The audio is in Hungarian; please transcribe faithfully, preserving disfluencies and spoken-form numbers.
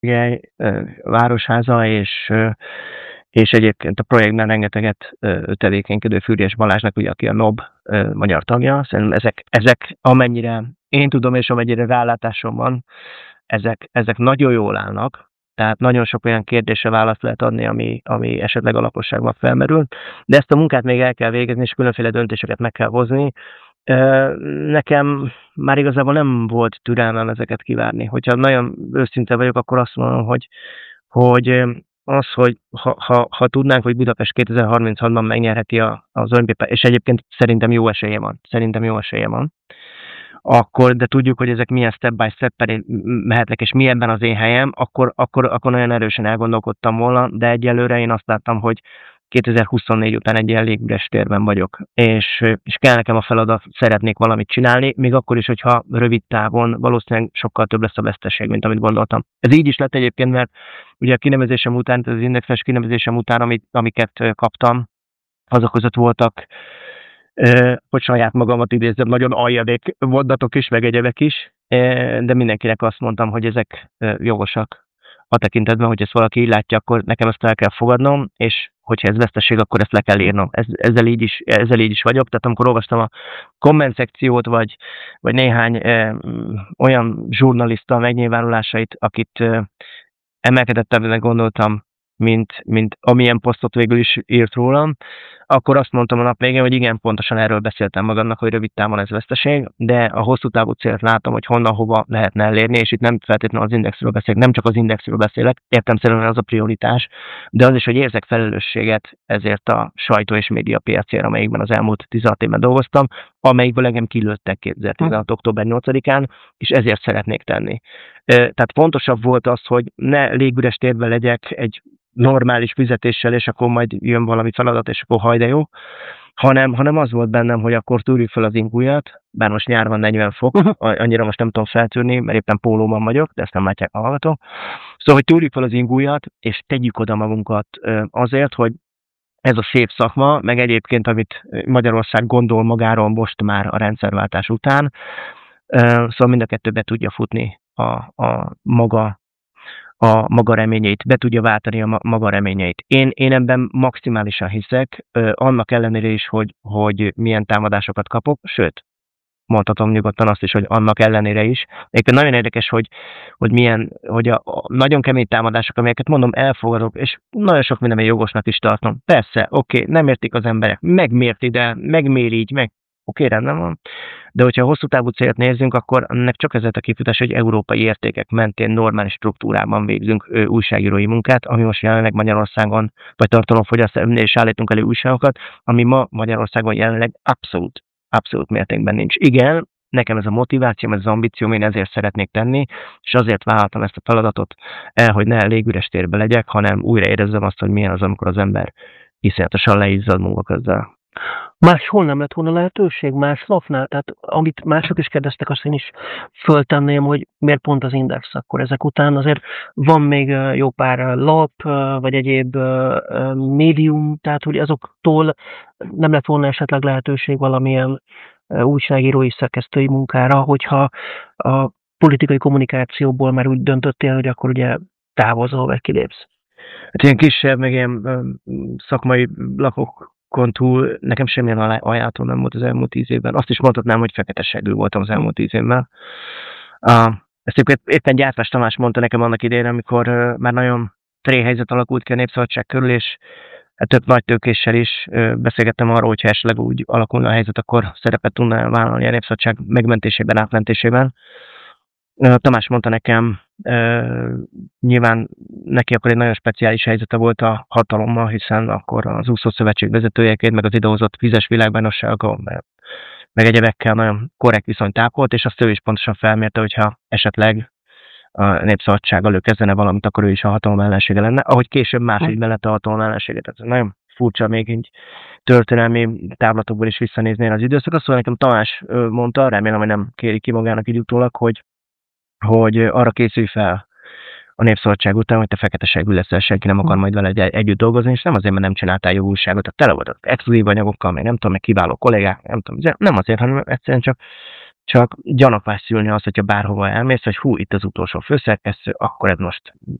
Igen, ö, Városháza és, ö, és egyébként a projektben rengeteget ö, tevékenykedő Füriyes Balázsnak, ugye, aki a NOB ö, magyar tagja. Szerintem ezek, ezek, amennyire én tudom, és amennyire rálátásom van, ezek, ezek nagyon jól állnak. Tehát nagyon sok olyan kérdésre választ lehet adni, ami, ami esetleg a lakosságban felmerül. De ezt a munkát még el kell végezni, és különféle döntéseket meg kell hozni. Ö, Nekem már igazából nem volt türelmem ezeket kivárni. Hogyha nagyon őszinte vagyok, akkor azt mondom, hogy, hogy ö, az, hogy ha, ha, ha tudnánk, hogy Budapest kétezer-harminchatban megnyerheti a, az olimpiát, és egyébként szerintem jó esélye van, szerintem jó esélye van, akkor, de tudjuk, hogy ezek milyen step by step mehetnek, és mi ebben az én helyem, akkor, akkor, akkor nagyon erősen elgondolkodtam volna, de egyelőre én azt láttam, hogy kétezer-huszonnégy után egy ilyen légüres térben vagyok, és, és kell nekem a feladat, szeretnék valamit csinálni, még akkor is, hogyha rövid távon valószínűleg sokkal több lesz a veszteség, mint amit gondoltam. Ez így is lett egyébként, mert ugye a kinevezésem után, az indexes kinevezésem után, amit, amiket kaptam, azok között voltak, hogy saját magamat idézzem, nagyon aljadék mondatok is, meg egyebek is, de mindenkinek azt mondtam, hogy ezek jogosak. A tekintetben, hogy ezt valaki így látja, akkor nekem ezt el kell fogadnom, és hogyha ez veszteség, akkor ezt le kell írnom. Ez, ezzel, így is, ezzel így is vagyok, tehát amikor olvastam a komment szekciót, vagy, vagy néhány eh, olyan zsurnalista megnyilvánulásait, akit eh, emelkedettebbnek gondoltam, mint, mint amilyen posztot végül is írt rólam, akkor azt mondtam a nap végén, hogy igen, pontosan erről beszéltem magamnak, hogy rövid távon ez veszteség, de a hosszú távú célt látom, hogy honnan, hova lehetne elérni, és itt nem feltétlenül az indexről beszélek, nem csak az indexről beszélek, értelemszerűen az a prioritás, de az is, hogy érzek felelősséget ezért a sajtó és média piacért, amelyikben az elmúlt tizenhat évben dolgoztam, amelyikből engem kilőttek kétezer-tizenhat. október nyolcadikán, és ezért szeretnék tenni. Tehát fontosabb volt az, hogy ne légüres térben legyek egy normális fizetéssel, és akkor majd jön valami feladat, és akkor haj de jó, hanem, hanem az volt bennem, hogy akkor tűrjük fel az ingújat, bár most nyár van negyven fok, annyira most nem tudom feltűrni, mert éppen pólóban vagyok, de ezt nem látják a hallgatók. Szóval, hogy tűrjük fel az ingújat, és tegyük oda magunkat azért, hogy ez a szép szakma, meg egyébként, amit Magyarország gondol magáról most már a rendszerváltás után, szóval mind a kettő be tudja futni a, a maga a maga reményeit, be tudja váltani a maga reményeit. Én, én ebben maximálisan hiszek, annak ellenére is, hogy, hogy milyen támadásokat kapok, sőt, mondhatom nyugodtan azt is, hogy annak ellenére is. Egyébként nagyon érdekes, hogy, hogy milyen, hogy a, a nagyon kemény támadások, amelyeket mondom, elfogadok, és nagyon sok mindenben jogosnak is tartom. Persze, oké, okay, nem értik az emberek, megmért ide, megmér így, meg oké, okay, rendben van. De hogyha hosszú távú célt nézzünk, akkor ennek csak ez a kifutás, hogy európai értékek mentén normális struktúrában végzünk ö, újságírói munkát, ami most jelenleg Magyarországon, vagy tartalomfogyasztásnál is állítunk elő újságokat, ami ma Magyarországon jelenleg abszolút, abszolút mértékben nincs. Igen, nekem ez a motivációm, ez az ambícióm, én ezért szeretnék tenni, és azért vállaltam ezt a feladatot el, hogy ne légüres térbe legyek, hanem újra érezzem azt, hogy milyen az, amikor az ember iszonyatosan leizzad munka közzel. Máshol nem lett volna lehetőség, más lapnál? Tehát amit mások is kérdeztek, azt én is föltenném, hogy miért pont az Index akkor ezek után. Azért van még jó pár lap, vagy egyéb médium, tehát hogy azoktól nem lett volna esetleg lehetőség valamilyen újságírói, szerkesztői munkára, hogyha a politikai kommunikációból már úgy döntöttél, hogy akkor ugye távozol, vagy kilépsz. Hát ilyen kisebb, meg ilyen szakmai lapok túl nekem semmilyen ajánlatom nem volt az elmúlt tíz évben. Azt is mondhatnám, hogy fekete seggű voltam az elmúlt tíz évben. Uh, ezt éppen Gyártás Tamás mondta nekem annak idején, amikor uh, már nagyon tré helyzet alakult ki a Népszabadság körül, és hát több nagy tőkéssel is uh, beszélgettem arról, hogyha esetleg úgy alakulna a helyzet, akkor szerepet tudna vállalni a Népszabadság megmentésében, átmentésében. Uh, Tamás mondta nekem, uh, nyilván neki akkor egy nagyon speciális helyzete volt a hatalommal, hiszen akkor az úszószövetség vezetőjeként, meg az idehozott vizes világbajnoksággal, meg egyebekkel nagyon korrekt viszonyt ápolt, és azt ő is pontosan felmérte, hogyha esetleg a Népszabadság előkezdene valamit, akkor ő is a hatalom ellensége lenne, ahogy később más ügyben lett a hatalom ellensége. Tehát nagyon furcsa még így történelmi távlatokból is visszanézni az időszakot. Szóval nekem Tamás mondta, remélem, hogy nem kéri ki magának így utólag, hogy hogy arra készülj fel a Népszabadság után, hogy te fekete seggű leszel, senki nem akar majd veled együtt dolgozni, és nem azért, mert nem csináltál jó újságot, tehát tele voltak exkluzív anyagokkal, meg nem tudom, meg kiváló kollégák, nem tudom, nem azért, hanem egyszerűen csak, csak gyanakvás szülni az, hogyha bárhova elmész, hogy hú, itt az utolsó főszerkesztő, akkor ez most